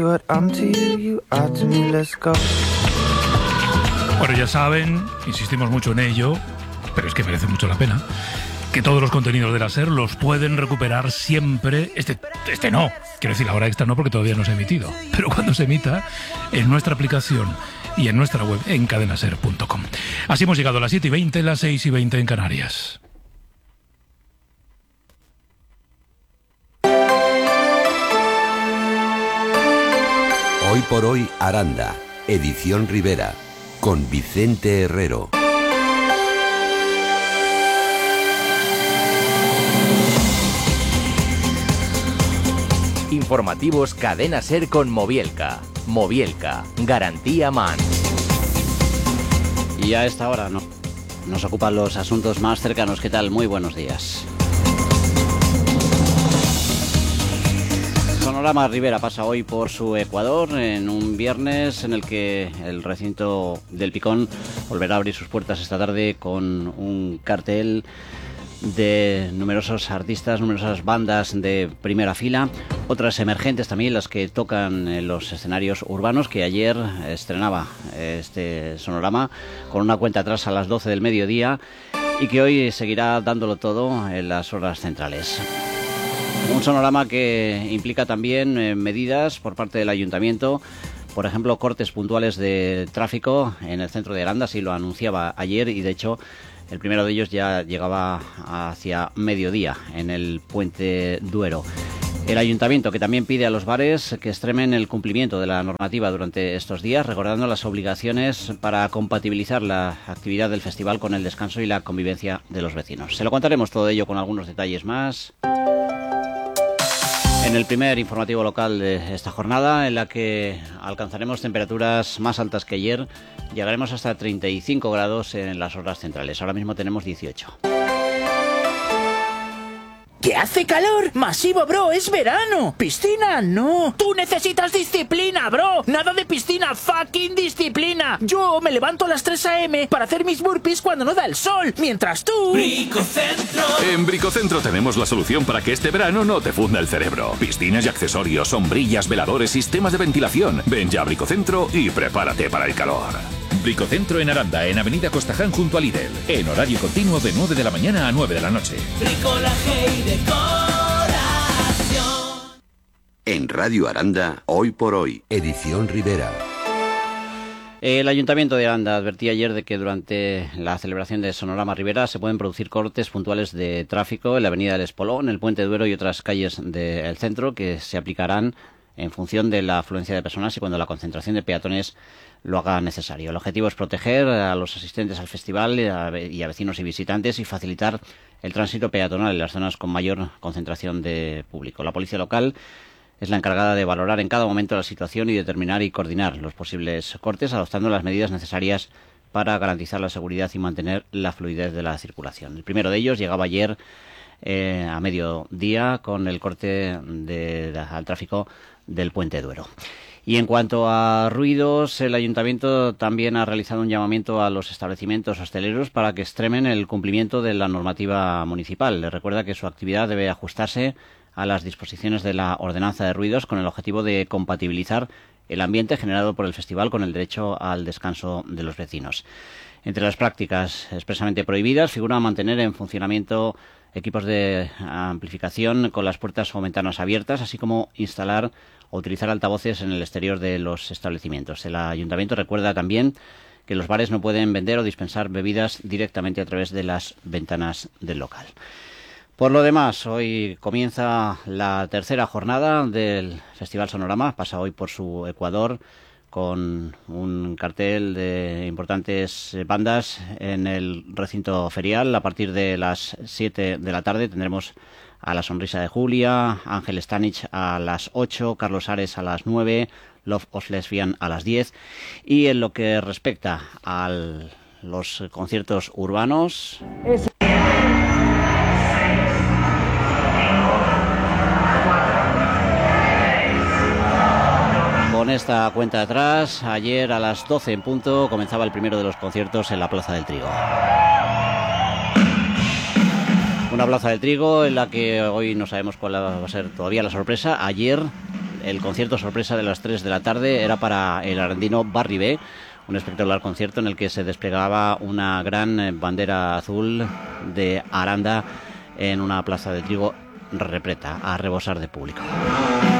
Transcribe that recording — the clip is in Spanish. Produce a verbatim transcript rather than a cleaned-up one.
Bueno, ya saben, insistimos mucho en ello, pero es que merece mucho la pena, que todos los contenidos de la SER los pueden recuperar siempre. Este, este no, quiero decir, la hora extra no, porque todavía no se ha emitido, pero cuando se emita, en nuestra aplicación y en nuestra web, en cadena ser punto com. Así hemos llegado a las siete y veinte, las seis y veinte en Canarias. Hoy por hoy, Aranda, edición Rivera, con Vicente Herrero. Informativos Cadena Ser con Movielca. Movielca, garantía MAN. Y a esta hora no, nos ocupan los asuntos más cercanos. ¿Qué tal? Muy buenos días. Sonorama Rivera pasa hoy por su Ecuador en un viernes en el que el recinto del Picón volverá a abrir sus puertas esta tarde con un cartel de numerosos artistas, numerosas bandas de primera fila, otras emergentes también, las que tocan en los escenarios urbanos, que ayer estrenaba este Sonorama con una cuenta atrás a las doce del mediodía y que hoy seguirá dándolo todo en las horas centrales. Un Sonorama que implica también eh, medidas por parte del Ayuntamiento, por ejemplo, cortes puntuales de tráfico en el centro de Aranda, así lo anunciaba ayer, y de hecho el primero de ellos ya llegaba hacia mediodía en el Puente Duero. El Ayuntamiento que también pide a los bares que extremen el cumplimiento de la normativa durante estos días, recordando las obligaciones para compatibilizar la actividad del festival con el descanso y la convivencia de los vecinos. Se lo contaremos todo ello con algunos detalles más en el primer informativo local de esta jornada, en la que alcanzaremos temperaturas más altas que ayer. Llegaremos hasta treinta y cinco grados en las horas centrales. Ahora mismo tenemos dieciocho. ¡Que hace calor! ¡Masivo, bro! ¡Es verano! ¡Piscina, no! ¡Tú necesitas disciplina, bro! ¡Nada de piscina! ¡Fucking disciplina! Yo me levanto a las tres a eme para hacer mis burpees cuando no da el sol, mientras tú... ¡Bricocentro! En Bricocentro tenemos la solución para que este verano no te funda el cerebro. Piscinas y accesorios, sombrillas, veladores, sistemas de ventilación. Ven ya a Bricocentro y prepárate para el calor. Bricocentro en Aranda, en Avenida Costaján junto a Lidl. En horario continuo de nueve de la mañana a nueve de la noche. Bricolaje y decoración. En Radio Aranda, Hoy por Hoy, edición Rivera. El Ayuntamiento de Aranda advertía ayer de que durante la celebración de Sonorama Rivera se pueden producir cortes puntuales de tráfico en la Avenida del Espolón, el Puente Duero y otras calles del centro, que se aplicarán en función de la afluencia de personas y cuando la concentración de peatones lo haga necesario. El objetivo es proteger a los asistentes al festival y a, y a vecinos y visitantes y facilitar el tránsito peatonal en las zonas con mayor concentración de público. La policía local es la encargada de valorar en cada momento la situación y determinar y coordinar los posibles cortes, adoptando las medidas necesarias para garantizar la seguridad y mantener la fluidez de la circulación. El primero de ellos llegaba ayer eh, a mediodía con el corte de, de, al tráfico del Puente Duero. Y en cuanto a ruidos, el Ayuntamiento también ha realizado un llamamiento a los establecimientos hosteleros para que extremen el cumplimiento de la normativa municipal. Les recuerda que su actividad debe ajustarse a las disposiciones de la ordenanza de ruidos con el objetivo de compatibilizar el ambiente generado por el festival con el derecho al descanso de los vecinos. Entre las prácticas expresamente prohibidas figura mantener en funcionamiento equipos de amplificación con las puertas o ventanas abiertas, así como instalar o utilizar altavoces en el exterior de los establecimientos. El Ayuntamiento recuerda también que los bares no pueden vender o dispensar bebidas directamente a través de las ventanas del local. Por lo demás, hoy comienza la tercera jornada del Festival Sonorama, pasa hoy por su Ecuador con un cartel de importantes bandas en el recinto ferial. A partir de las siete de la tarde tendremos a La Sonrisa de Julia, Ángel Stanich a las ocho, Carlos Ares a las nueve, Love of Lesbian a las diez. Y en lo que respecta a los conciertos urbanos... Es... Con esta cuenta atrás, ayer a las doce en punto comenzaba el primero de los conciertos en la Plaza del Trigo. Una Plaza del Trigo en la que hoy no sabemos cuál va a ser todavía la sorpresa. Ayer el concierto sorpresa de las tres de la tarde era para el arandino Barri B, un espectacular concierto en el que se desplegaba una gran bandera azul de Aranda en una plaza de trigo repleta a rebosar de público.